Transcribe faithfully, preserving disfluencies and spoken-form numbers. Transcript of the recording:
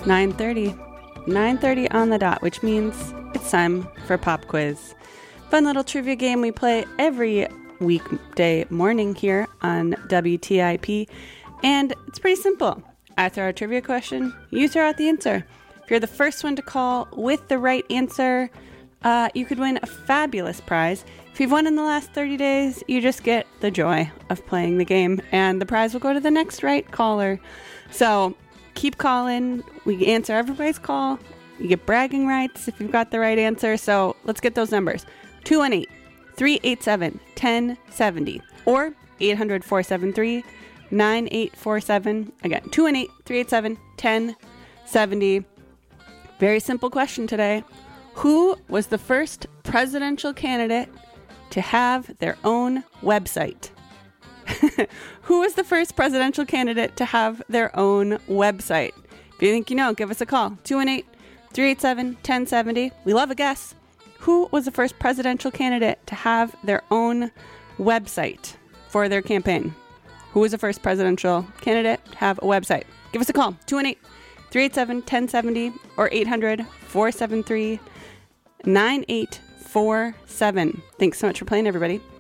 nine thirty. nine thirty on the dot, which means it's time for Pop Quiz. Fun little trivia game we play every weekday morning here on W T I P. And it's pretty simple. I throw out a trivia question, you throw out the answer. If you're the first one to call with the right answer, uh, you could win a fabulous prize. If you've won in the last thirty days, you just get the joy of playing the game, and the prize will go to the next right caller. So keep calling. We answer everybody's call. You get bragging rights if you've got the right answer. So let's get those numbers. two one eight, three eight seven, one oh seven oh or eight hundred, four seven three, nine eight four seven. Again, two one eight, three eight seven, one oh seven oh. Very simple question today. Who was the first presidential candidate to have their own website? Who was the first presidential candidate to have their own website? If you think you know, give us a call. two one eight, three eight seven, one oh seven oh. We love a guess. Who was the first presidential candidate to have their own website for their campaign? Who was the first presidential candidate to have a website? Give us a call. two one eight, three eight seven, one oh seven oh or eight hundred, four seven three, nine eight four seven. Thanks so much for playing, everybody.